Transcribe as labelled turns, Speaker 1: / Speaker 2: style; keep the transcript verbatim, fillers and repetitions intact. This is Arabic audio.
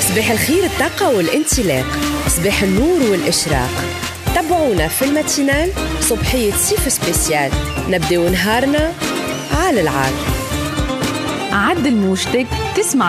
Speaker 1: صباح الخير، الطاقة والانطلاق، صباح النور والإشراق. تابعونا في الماتينال صبحية سيف سبيسيال، نبدأ نهارنا على العال.
Speaker 2: عدل موجتك تسمع